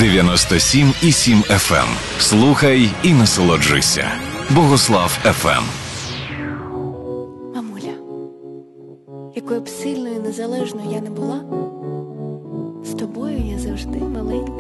97,7 FM. Слухай і насолоджуйся. Богослав FM. Мамуля, якою б сильною і незалежною я не була, з тобою я завжди маленька.